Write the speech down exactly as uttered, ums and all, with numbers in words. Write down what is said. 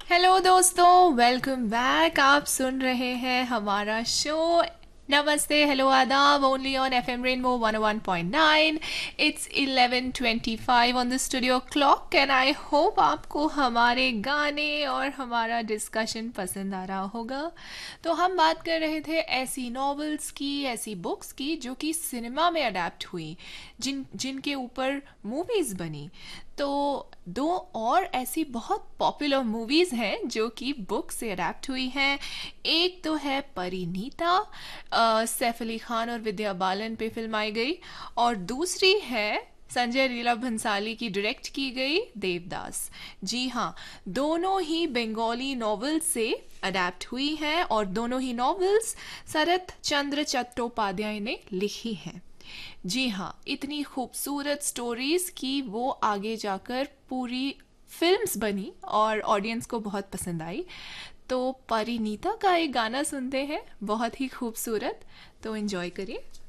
Hello दोस्तों, welcome back. आप सुन रहे हैं हमारा शो नमस्ते हेलो आदाब only on F M rainbow one O one point nine. It's eleven twenty five on the studio clock and I hope आपको हमारे गाने और हमारा डिस्कशन पसंद आ रहा होगा। तो हम बात कर रहे थे ऐसी नॉवेल्स की, ऐसी बुक्स की जो कि सिनेमा में अडेप्ट हुई, जिन जिनके ऊपर मूवीज़ बनी। तो दो और ऐसी बहुत पॉपुलर मूवीज़ हैं जो कि बुक से अडेप्ट हुई हैं। एक तो है परिणीता, अ, सैफ अली खान और विद्या बालन पे फिल्म आई गई, और दूसरी है संजय लीला भंसाली की डायरेक्ट की गई देवदास। जी हाँ, दोनों ही बंगाली नॉवेल्स से अडेप्ट हुई हैं और दोनों ही नॉवेल्स शरत चंद्र चट्टोपाध्याय ने लिखी हैं। जी हाँ, इतनी खूबसूरत स्टोरीज की वो आगे जाकर पूरी फिल्म्स बनी और ऑडियंस को बहुत पसंद आई। तो परिणीता का एक गाना सुनते हैं, बहुत ही खूबसूरत, तो एंजॉय करिए।